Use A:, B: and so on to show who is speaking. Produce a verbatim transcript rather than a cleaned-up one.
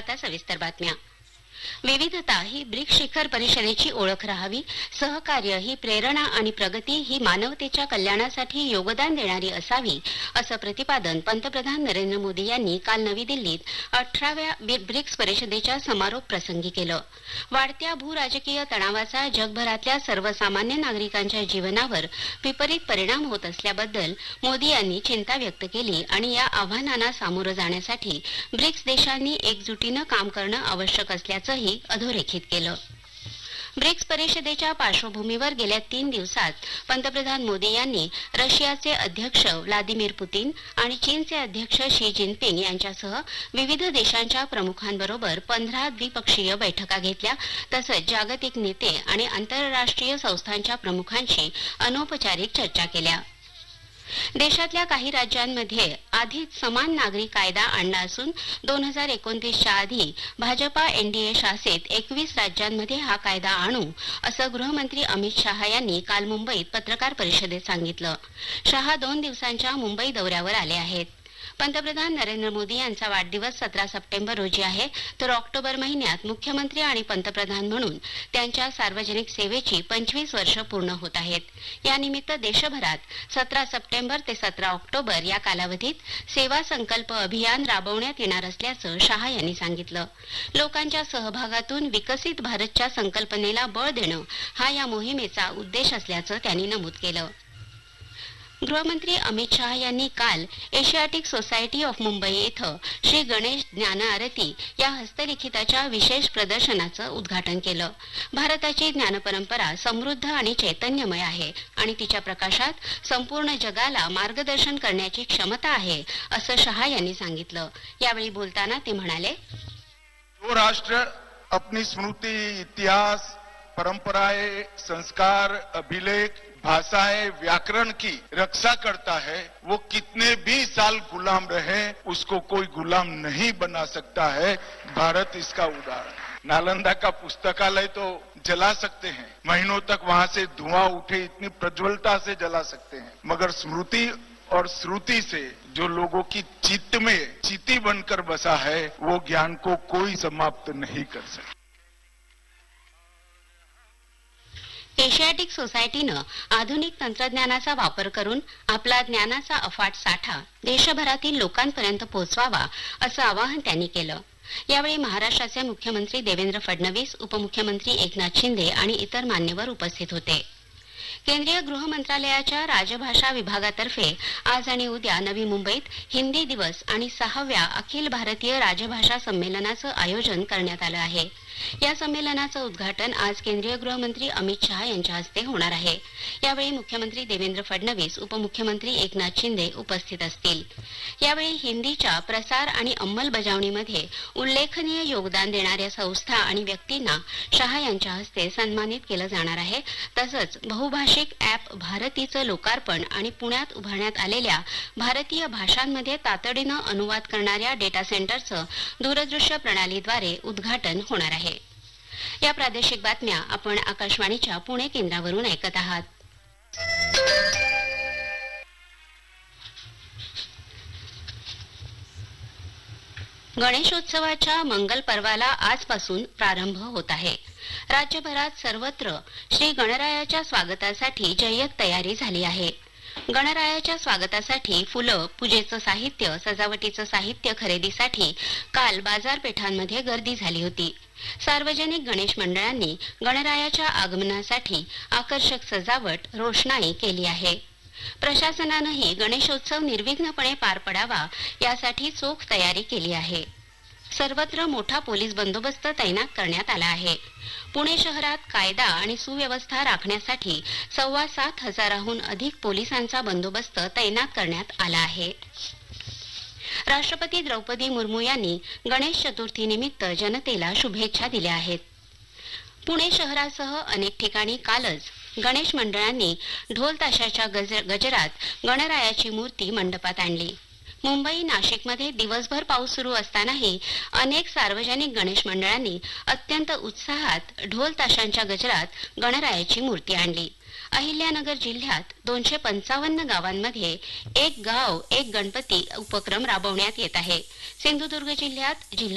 A: आता सविस्तर बातम्या. विविधता ही ब्रिक्स शिखर परिषदेची ओळख राहावी, सहकार्य ही प्रेरणा आणि प्रगती ही मानवतेच्या कल्याणासाठी योगदान देणारी असावी, असं प्रतिपादन पंतप्रधान नरेंद्र मोदी यांनी काल नवी दिल्लीत अठराव्या ब्रिक्स परिषदेच्या समारोप प्रसंगी केलं. वाढत्या भूराजकीय तणावाचा जगभरातल्या सर्वसामान्य नागरिकांच्या जीवनावर विपरीत परिणाम होत असल्याबद्दल मोदी यांनी चिंता व्यक्त केली आणि या आव्हानांना सामोरं जाण्यासाठी ब्रिक्स देशांनी एकजुटीनं काम करणं आवश्यक असल्याचंही अधोरेखित केलं. ब्रिक्स परिषदेच्या पार्श्वभूमीवर गेल्या तीन दिवसात पंतप्रधान मोदी यांनी रशियाचे अध्यक्ष व्लादिमीर पुतीन आणि चीनचे अध्यक्ष शी जिनपिंग यांच्यासह विविध देशांच्या प्रमुखांबरोबर पंधरा द्विपक्षीय बैठका घेतल्या. तसंच जागतिक नेते आणि आंतरराष्ट्रीय संस्थांच्या प्रमुखांशी अनौपचारिक चर्चा केल्या. देशातल्या काही राज्यांमध्ये आधीच समान नागरी कायदा आणला असून दोन हजार एकोणतीसच्या आधी भाजपा एनडीए शासित एकवीस राज्यांमध्ये हा कायदा आणू, असं गृहमंत्री अमित शहा यांनी काल मुंबईत पत्रकार परिषदेत सांगितलं. शहा दोन दिवसांच्या मुंबई दौऱ्यावर आले आहेत. पंतप्रधान नरेंद्र मोदी यांचा वाढदिवस सतरा सप्टेंबर रोजी आहे, तर ऑक्टोबर महिन्यात मुख्यमंत्री आणि पंतप्रधान म्हणून त्यांच्या सार्वजनिक सेवेची पंचवीस वर्ष पूर्ण होत आहेत. यानिमित्त देशभरात सतरा सप्टेंबर ते सतरा ऑक्टोबर या कालावधीत सेवा संकल्प अभियान राबवण्यात येणार असल्याचं शहा यांनी सांगितलं. लोकांच्या सहभागातून विकसित भारतच्या संकल्पनेला बळ देणं हा या मोहिमेचा उद्देश असल्याचं त्यांनी नमूद केलं. गृहमंत्री अमित शहा यांनी काल एशियाटिक सोसायटी ऑफ मुंबई इथं श्री गणेश ज्ञान आरती या हस्तलिखिताच्या विशेष प्रदर्शनाचं उद्घाटन केलं. भारताची ज्ञानपरंपरा समृद्ध आणि चैतन्यमय आहे आणि तिच्या प्रकाशात संपूर्ण जगाला मार्गदर्शन करण्याची क्षमता आहे, असं शहा यांनी सांगितलं. यावेळी बोलताना ते म्हणाले,
B: जो राष्ट्र अपनी स्मृति, इतिहास, परंपराएं, संस्कार, अभिलेख, भाषाएं, व्याकरण की रक्षा करता है, वो कितने भी साल गुलाम रहे उसको कोई गुलाम नहीं बना सकता है. भारत इसका उदाहरण. नालंदा का पुस्तकालय तो जला सकते हैं, महीनों तक वहां से धुआं उठे इतनी प्रज्वलता से जला सकते हैं, मगर स्मृति और श्रुति से जो लोगों की चित्त में चिति बनकर बसा है वो ज्ञान को कोई समाप्त नहीं कर सकता.
A: एशियाटिक सोसायटीनं आधुनिक तंत्रज्ञानाचा वापर करून आपला ज्ञानाचा अफाट साठा देशभरातील लोकांपर्यंत पोहोचवावा, असं आवाहन त्यांनी केलं. यावेळी महाराष्ट्राचे मुख्यमंत्री देवेंद्र फडणवीस, उपमुख्यमंत्री एकनाथ शिंदे आणि इतर मान्यवर उपस्थित होते. केंद्रीय गृह मंत्रालयाच्या राजभाषा विभागातर्फे आज आणि उद्या नवी मुंबईत हिंदी दिवस आणि सहाव्या अखिल भारतीय राजभाषा संमेलनाचं आयोजन करण्यात आलं आहे. या संमेलनाचं उद्घाटन आज केंद्रीय गृहमंत्री अमित शहा यांच्या हस्ते होणार आहे. यावेळी मुख्यमंत्री देवेंद्र फडणवीस, उपमुख्यमंत्री एकनाथ शिंदे उपस्थित असतील. यावेळी हिंदीच्या प्रसार आणि अंमलबजावणीमध्ये उल्लेखनीय योगदान देणाऱ्या संस्था आणि व्यक्तींना शहा यांच्या हस्ते सन्मानित केलं जाणार आहे. तसंच बहुभाषिक ॲप भारतीचं लोकार्पण आणि पुण्यात उभारण्यात आलेल्या भारतीय भाषांमध्ये तातडीनं अनुवाद करणाऱ्या डेटा सेंटरचं दूरदृश्य प्रणालीद्वारे उद्घाटन होणार आहे. या प्रादेशिक बातम्या आपण आकाशवाणीच्या पुणे केंद्रावरून ऐकत आहात. गणेशोत्सवाच्या मंगल पर्वाला आजपासून प्रारंभ होत आहे. राज्यभरात सर्वत्र श्री गणरायाच्या स्वागतासाठी जय्यत तयारी झाली आहे. गणरायाच्या स्वागतासाठी फुलं, पूजेचं साहित्य, सजावटीचं साहित्य खरेदीसाठी काल बाजारपेठांमध्ये गर्दी झाली होती. सार्वजनिक गणेश मंडळांनी गणरायाच्या आगमनासाठी आकर्षक सजावट, रोषणाई केली आहे. प्रशासनानंही गणेशोत्सव निर्विघ्नपणे पार पडावा यासाठी चोख तयारी केली आहे. सर्वत्र मोठा पोलीस बंदोबस्त तैनात करण्यात आला आहे. पुणे शहरात कायदा आणि सुव्यवस्था राखण्यासाठी सव्वा सात हजाराहून अधिक पोलिसांचा बंदोबस्त तैनात करण्यात आला आहे. राष्ट्रपती द्रौपदी मुर्मू यांनी गणेश चतुर्थीनिमित्त जनतेला शुभेच्छा दिल्या आहेत. पुणे शहरासह अनेक ठिकाणी कालच गणेश मंडळांनी ढोल ताशाच्या गजरात गणरायाची मूर्ती मंडपात आणली. मुंबई, नाशिकमध्ये दिवसभर पाऊस सुरू असतानाही अनेक सार्वजनिक गणेश मंडळांनी अत्यंत उत्साहात ढोल ताशांच्या गजरात गणरायाची मूर्ती आणली. अहिल्यानगर जिल्ह्यात दोनशे पंचावन्न गावांमध्ये एक गाव एक गणपती उपक्रम राबवण्यात येत आहे. सिंधुदुर्ग जिल्ह्यात जिल्हा